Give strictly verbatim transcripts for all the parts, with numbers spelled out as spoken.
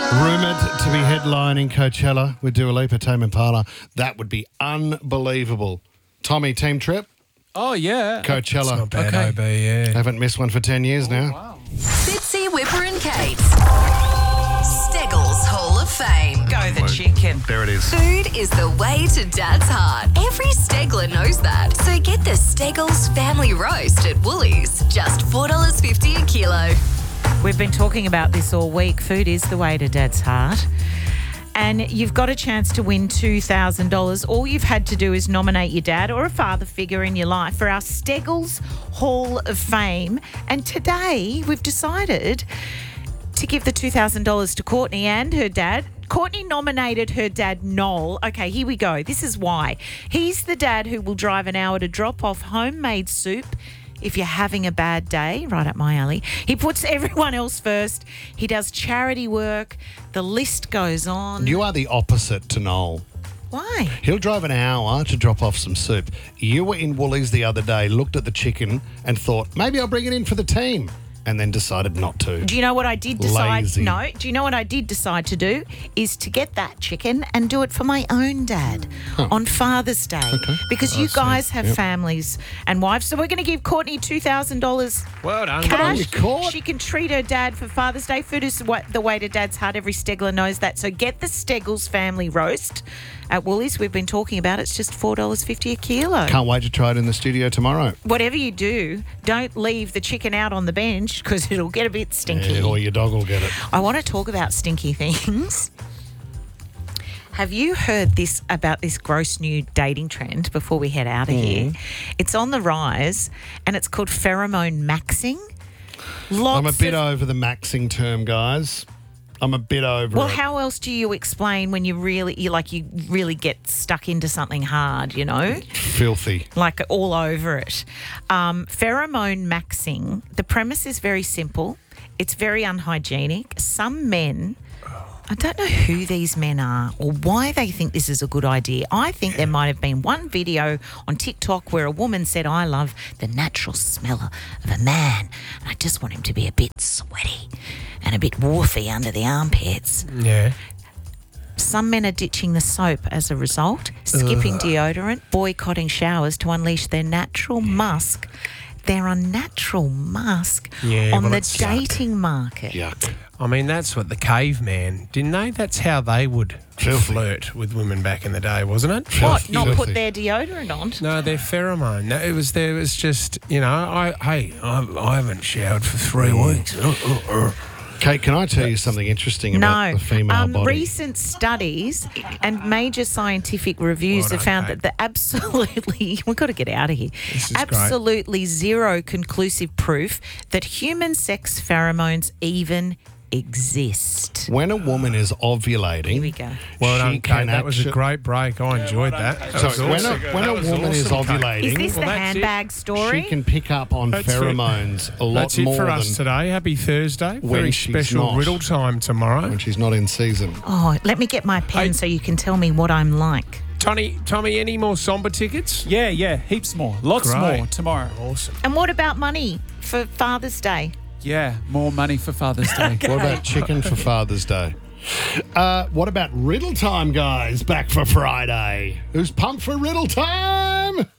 Rumoured to be headlining Coachella with Dua Lipa, Tame Impala. That would be unbelievable. Tommy, team trip? Oh, yeah. Coachella. It's not bad, Okay. O B, yeah. Haven't missed one for ten years now. Wow. Fitzy, Whipper and Kate. Steggles Hall of Fame. Go the chicken. There it is. Food is the way to Dad's heart. Every Stegler knows that. So get the Steggles Family Roast at Woolies. Just four dollars fifty a kilo. We've been talking about this all week. Food is the way to Dad's heart. And you've got a chance to win two thousand dollars. All you've had to do is nominate your dad or a father figure in your life for our Steggles Hall of Fame. And today we've decided to give the two thousand dollars to Courtney and her dad. Courtney nominated her dad, Noel. Okay, here we go. This is why. He's the dad who will drive an hour to drop off homemade soup if you're having a bad day, right up my alley. He puts everyone else first. He does charity work. The list goes on. You are the opposite to Noel. Why? He'll drive an hour to drop off some soup. You were in Woolies the other day, looked at the chicken and thought, maybe I'll bring it in for the team, and then decided not to. Do you know what I did decide? Lazy. No. Do you know what I did decide to do? Is to get that chicken and do it for my own dad Oh. on Father's Day. Okay. Because I you see. guys have Yep. families and wives. So we're going to give Courtney two thousand dollars Well done. cash. you, Court. She can treat her dad for Father's Day. Food is what the way to Dad's heart. Every Stegler knows that. So get the Steggles Family Roast at Woolies. We've been talking about it. It's just four dollars fifty a kilo. Can't wait to try it in the studio tomorrow. Whatever you do, don't leave the chicken out on the bench because it'll get a bit stinky. Yeah, or your dog will get it. I want to talk about stinky things. Have you heard this about this gross new dating trend before we head out of here? It's on the rise and it's called pheromone maxing. Lots I'm a bit of, over the maxing term, guys. I'm a bit over Well, it. how else do you explain when you really you like you really get stuck into something hard, you know? Filthy. Like all over it. Um, pheromone maxing, the premise is very simple. It's very unhygienic. Some men, I don't know who these men are or why they think this is a good idea. I think there might have been one video on TikTok where a woman said, I love the natural smell of a man and I just want him to be a bit sweaty and a bit woofy under the armpits. Yeah. Some men are ditching the soap as a result, skipping deodorant, boycotting showers to unleash their natural musk, their unnatural musk Yeah, on well, the it sucked. dating market. Yuck. I mean, that's what the caveman, didn't they? That's how they would Filthy. flirt with women back in the day, wasn't it? What? Filthy. Not Filthy. put their deodorant on? No, they're pheromone. No, it was there. It was just, you know, I hey, I, I haven't showered for three weeks. Uh, uh, uh. Kate, can I tell you something interesting about No. the female um, body? Recent studies and major scientific reviews Well have done, found Kate. that the absolutely, we've got to get out of here, This is great. absolutely zero conclusive proof that human sex pheromones even exist. When a woman is ovulating, Here we go. Well she done, Kate. can That was a actu- great break. I enjoyed that. That was Sorry, when a, awesome. when That a was woman is awesome, Kate. ovulating, Is this Well, the that's it. handbag story? she can pick up on That's it. pheromones a lot That's it more for than us today. Happy Thursday. when Very she's special not. riddle time tomorrow. when she's not in season. Oh, let me get my pen Hey. so you can tell me what I'm like. Tommy, Tommy, any more somber tickets? Yeah, yeah, heaps more. Lots Great. more tomorrow. Awesome. And what about money for Father's Day? Yeah, more money for Father's Day. What about chicken for Father's Day? Uh, what about riddle time, guys? Back for Friday. Who's pumped for riddle time?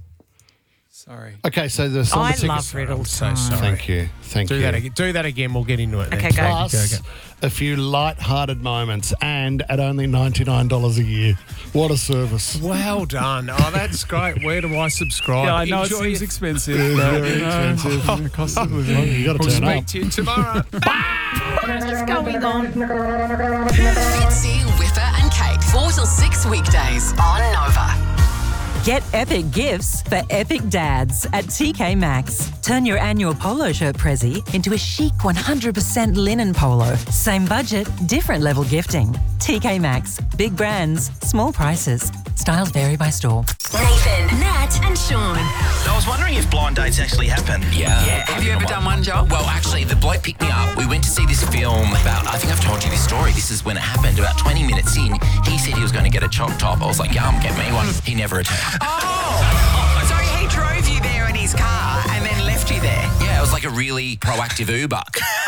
Sorry. Okay, so the somber I tickets. love riddle I'm so time. sorry. Thank you. Thank Do you. that again. Do that again. We'll get into it. Okay, then. go. Plus, a few light-hearted moments and at only ninety-nine dollars a year. What a service. Well done. Oh, that's great. Where do I subscribe? Yeah, I know Enjoy it seems your- expensive. It is but, very you know, expensive. cost of living. Well, you got to We'll turn speak up. to you tomorrow. What is going on? Fitzy, Whipper and Kate. four till six weekdays on Nova. Get epic gifts for epic dads at T K Maxx. Turn your annual polo shirt prezi into a chic one hundred percent linen polo. Same budget, different level gifting. T K Maxx. Big brands, small prices. Styles vary by store. Nathan, Nat, and Sean. I was wondering if blind dates actually happen. Yeah. Yeah. Have you ever done one, Joel? Well, actually, the bloke picked me up. We went to see this film about, I think I've told you this story. This is when it happened. About twenty minutes in, he said he was going to get a chop top. I was like, yum, get me one. He never returned. Oh, so he drove you there in his car and then left you there? Yeah, it was like like a really proactive Uber.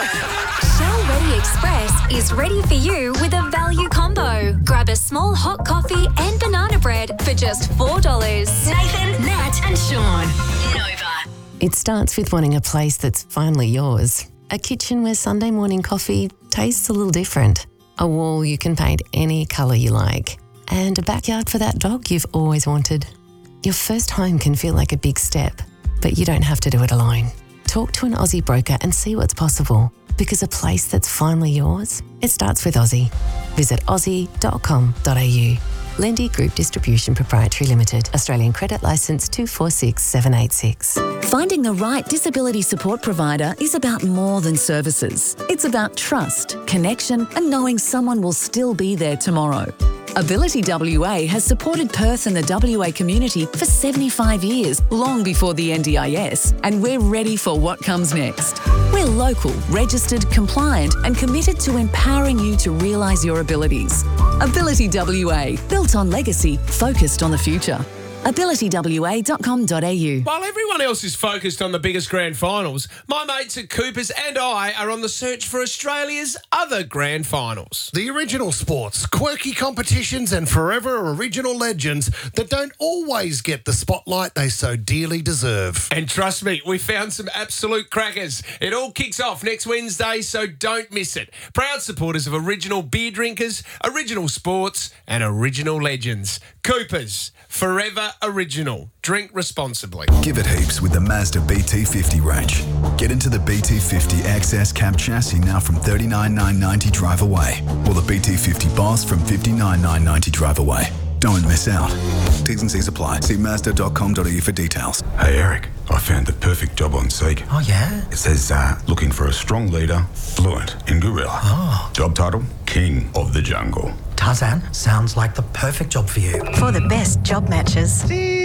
Shell Ready Express is ready for you with a value combo. Grab a small hot coffee and banana bread for just four dollars. Nathan, Nat and Sean. Nova. It starts with wanting a place that's finally yours. A kitchen where Sunday morning coffee tastes a little different. A wall you can paint any colour you like. And a backyard for that dog you've always wanted. Your first home can feel like a big step, but you don't have to do it alone. Talk to an Aussie broker and see what's possible. Because a place that's finally yours, it starts with Aussie. Visit aussie dot com dot a u. Lendy Group Distribution Proprietary Limited. Australian Credit Licence two four six seven eight six. Finding the right disability support provider is about more than services. It's about trust, connection, and knowing someone will still be there tomorrow. Ability W A has supported Perth and the W A community for seventy-five years, long before the N D I S, and we're ready for what comes next. We're local, registered, compliant, and committed to empowering you to realise your abilities. Ability W A, built on legacy, focused on the future. ability w a dot com dot a u. While everyone else is focused on the biggest grand finals, my mates at Coopers and I are on the search for Australia's other grand finals. The original sports, quirky competitions and forever original legends that don't always get the spotlight they so dearly deserve. And trust me, we found some absolute crackers. It all kicks off next Wednesday, so don't miss it. Proud supporters of original beer drinkers, original sports and original legends. Coopers, forever original. Drink responsibly. Give it heaps with the Mazda B T fifty range. Get into the B T fifty X S cab chassis now from thirty-nine thousand nine hundred ninety drive away, or the B T fifty Boss from fifty-nine thousand nine hundred ninety drive away. Don't miss out. T's and C's apply. See mazda dot com dot a u for details. Hey Eric, I found the perfect job on Seek. Oh yeah? It says uh, looking for a strong leader, fluent in gorilla. Oh. Job title, King of the Jungle. Tarzan, sounds like the perfect job for you. For the best job matches.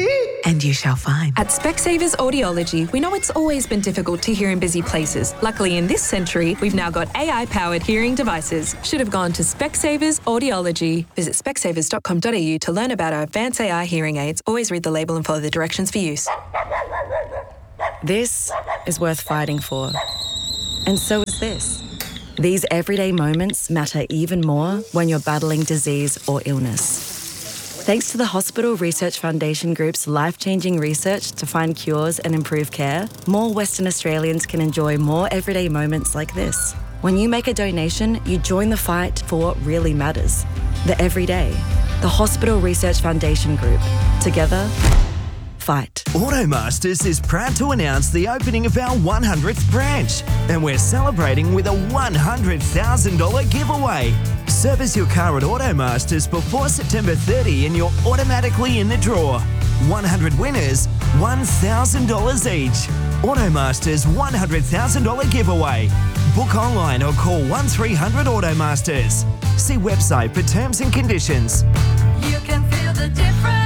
And you shall find. At Specsavers Audiology, we know it's always been difficult to hear in busy places. Luckily, in this century, we've now got A I-powered hearing devices. Should have gone to Specsavers Audiology. Visit specsavers dot com dot a u to learn about our advanced A I hearing aids. Always read the label and follow the directions for use. This is worth fighting for. And so is this. These everyday moments matter even more when you're battling disease or illness. Thanks to the Hospital Research Foundation Group's life-changing research to find cures and improve care, more Western Australians can enjoy more everyday moments like this. When you make a donation, you join the fight for what really matters. The everyday. The Hospital Research Foundation Group. Together, fight. Automasters is proud to announce the opening of our one hundredth branch, and we're celebrating with a one hundred thousand dollars giveaway. Service your car at Automasters before September thirtieth and you're automatically in the draw. one hundred winners, one thousand dollars each. Automasters one hundred thousand dollars giveaway. Book online or call one three hundred Automasters. See website for terms and conditions. You can feel the difference.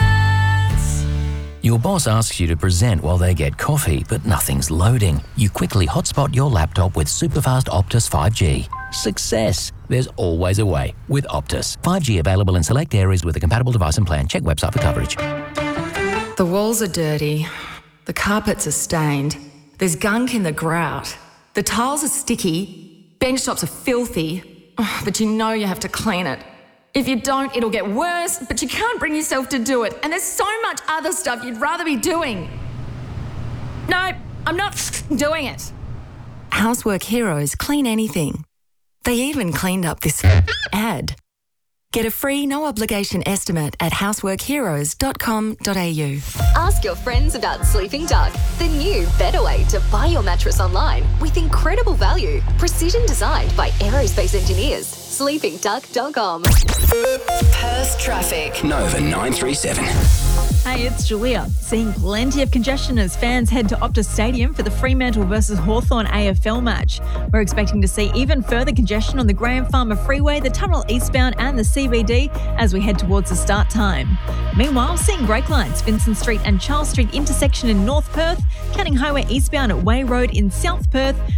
Your boss asks you to present while they get coffee, but nothing's loading. You quickly hotspot your laptop with superfast Optus five G. Success! There's always a way with Optus. five G available in select areas with a compatible device and plan. Check website for coverage. The walls are dirty. The carpets are stained. There's gunk in the grout. The tiles are sticky. Bench tops are filthy. Oh, but you know you have to clean it. If you don't, it'll get worse, but you can't bring yourself to do it. And there's so much other stuff you'd rather be doing. No, I'm not doing it. Housework Heroes clean anything. They even cleaned up this ad. Get a free, no-obligation estimate at housework heroes dot com dot a u. Ask your friends about Sleeping Duck, the new, better way to buy your mattress online with incredible value. Precision designed by aerospace engineers. sleeping duck dot com. Perth traffic. Nova nine three seven. Hey, it's Julia. Seeing plenty of congestion as fans head to Optus Stadium for the Fremantle versus Hawthorn A F L match. We're expecting to see even further congestion on the Graham Farmer Freeway, the tunnel eastbound and the C B D as we head towards the start time. Meanwhile, seeing brake lights, Vincent Street and Charles Street intersection in North Perth, Canning Highway eastbound at Way Road in South Perth,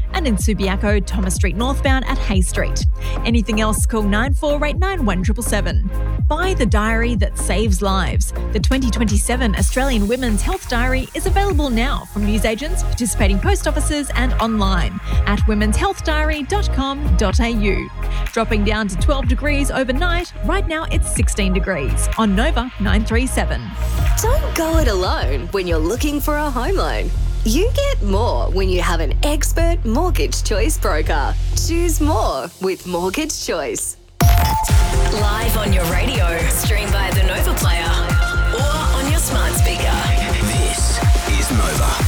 and in Subiaco, Thomas Street northbound at Hay Street. Anything else, call nine four eight nine one seven seven seven. Buy the diary that saves lives. The twenty twenty-seven Australian Women's Health Diary is available now from newsagents, participating post offices and online at womens health diary dot com dot a u. Dropping down to twelve degrees overnight, right now it's sixteen degrees on Nova nine three seven. Don't go it alone when you're looking for a home loan. You get more when you have an expert mortgage choice broker. Choose more with Mortgage Choice. Live on your radio, stream by the Nova Player or on your smart speaker. This is Nova.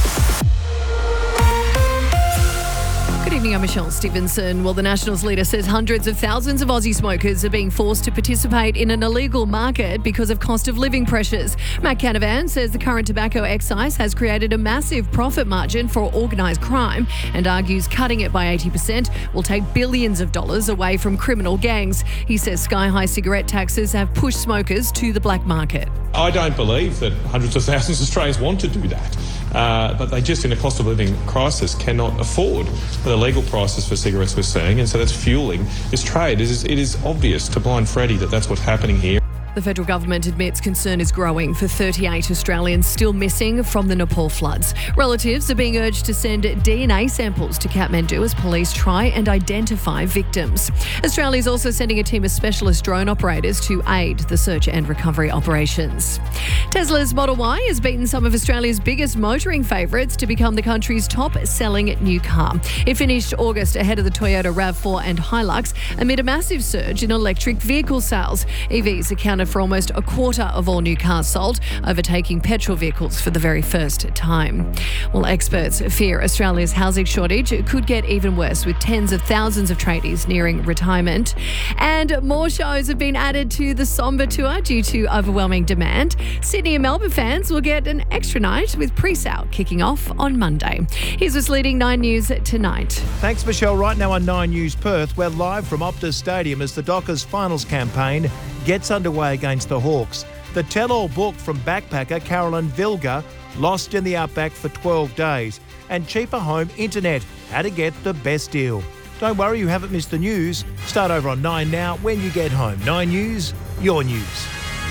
Good evening, I'm Michelle Stevenson. Well, the Nationals leader says hundreds of thousands of Aussie smokers are being forced to participate in an illegal market because of cost of living pressures. Matt Canavan says the current tobacco excise has created a massive profit margin for organised crime and argues cutting it by eighty percent will take billions of dollars away from criminal gangs. He says sky-high cigarette taxes have pushed smokers to the black market. I don't believe that hundreds of thousands of Australians want to do that. Uh, but they just, in a cost of living crisis, cannot afford the legal prices for cigarettes we're seeing, and so that's fueling this trade. It is, it is obvious to blind Freddie that that's what's happening here. The federal government admits concern is growing for thirty-eight Australians still missing from the Nepal floods. Relatives are being urged to send D N A samples to Kathmandu as police try and identify victims. Australia is also sending a team of specialist drone operators to aid the search and recovery operations. Tesla's Model Y has beaten some of Australia's biggest motoring favourites to become the country's top-selling new car. It finished August ahead of the Toyota RAV four and Hilux amid a massive surge in electric vehicle sales. E Vs accounted for almost a quarter of all new cars sold, overtaking petrol vehicles for the very first time. Well, experts fear Australia's housing shortage could get even worse, with tens of thousands of tradies nearing retirement. And more shows have been added to the Somber Tour due to overwhelming demand. Sydney and Melbourne fans will get an extra night with pre-sale kicking off on Monday. Here's what's leading Nine News tonight. Thanks, Michelle. Right now on Nine News Perth, we're live from Optus Stadium as the Dockers finals campaign gets underway against the Hawks. The tell-all book from backpacker Carolyn Vilga, Lost in the Outback for twelve days, and cheaper home internet, how to get the best deal. Don't worry, you haven't missed the news. Start over on Nine now when you get home. Nine News, your news.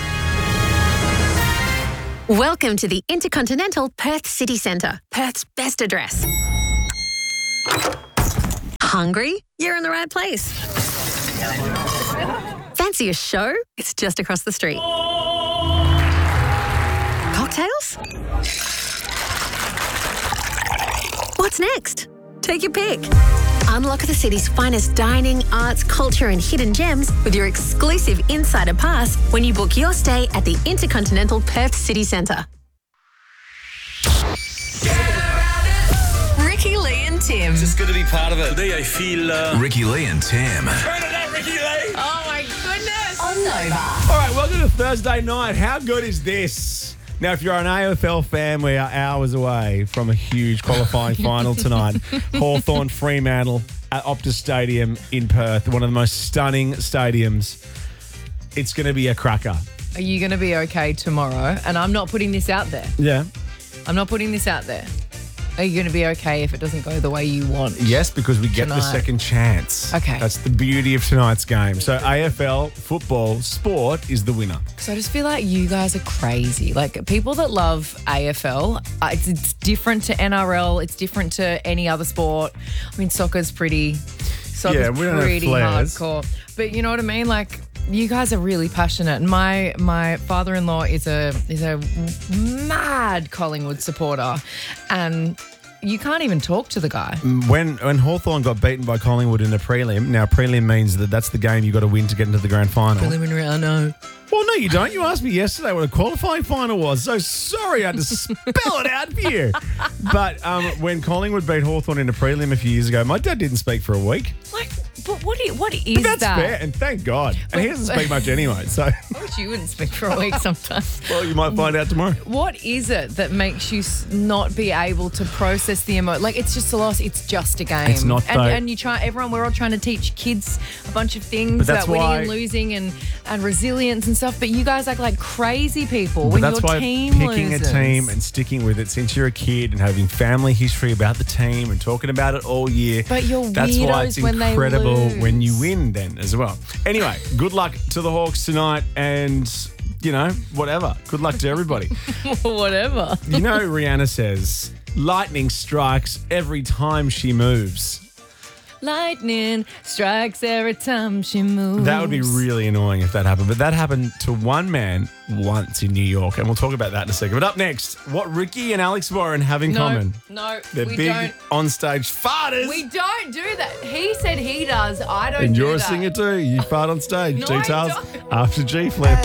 Welcome to the Intercontinental Perth City Centre, Perth's best address. Hungry? You're in the right place. Fancy a show? It's just across the street. Cocktails? What's next? Take your pick. Unlock the city's finest dining, arts, culture and hidden gems with your exclusive Insider Pass when you book your stay at the Intercontinental Perth City Centre. Ricky Lee and Tim. Just good to be part of it. Today I feel... Uh... Ricky Lee and Tim. Turn it up, Ricky Lee. Oh my goodness. On Nova. All right, welcome to Thursday night. How good is this? Now, if you're an A F L fan, we are hours away from a huge qualifying final tonight. Hawthorn Fremantle at Optus Stadium in Perth, one of the most stunning stadiums. It's going to be a cracker. Are you going to be okay tomorrow? And I'm not putting this out there. Yeah. I'm not putting this out there. Are you going to be okay if it doesn't go the way you want? Yes, because we get tonight? the second chance. Okay. That's the beauty of tonight's game. So A F L, football, sport is the winner. So I just feel like you guys are crazy. Like, people that love A F L, uh, it's, it's different to N R L. It's different to any other sport. I mean, soccer's pretty, soccer's Yeah, we don't have pretty flares. hardcore. But you know what I mean? Like, you guys are really passionate. And my my father-in-law is a is a mad Collingwood supporter, and you can't even talk to the guy. When when Hawthorn got beaten by Collingwood in the prelim, now prelim means that that's the game you got to win to get into the grand final. Preliminary, I know. Well, no, you don't. You asked me yesterday what a qualifying final was. So sorry I had to spell it out for you. But um, when Collingwood beat Hawthorn in the prelim a few years ago, my dad didn't speak for a week. Like, But what, is, what is But that's that? fair, and thank God. And he doesn't speak much anyway, so. I wish you wouldn't speak for a week sometimes. Well, you might find out tomorrow. What is it that makes you s- not be able to process the emotion? Like, it's just a loss. It's just a game. It's not, And, though. and you try. Everyone, we're all trying to teach kids a bunch of things But that's about winning why- and losing and, and resilience and stuff. But you guys act like crazy people But when that's your why team picking loses. a team and sticking with it since you're a kid and having family history about the team and talking about it all year. But you're That's why it's weirdos when they incredible lose. when you win then as well. Anyway, good luck to the Hawks tonight and, you know, whatever. Good luck to everybody. Whatever. You know, Rihanna says, lightning strikes every time she moves. Lightning strikes every time she moves. That would be really annoying if that happened. But that happened to one man once in New York. And we'll talk about that in a second. But up next, what Ricky and Alex Warren have in No, common. no, They're we big don't. on-stage farters. We don't do that. He said he does. I don't and do you're a that. singer too. You fart on stage. No, I Details don't. after G Flip.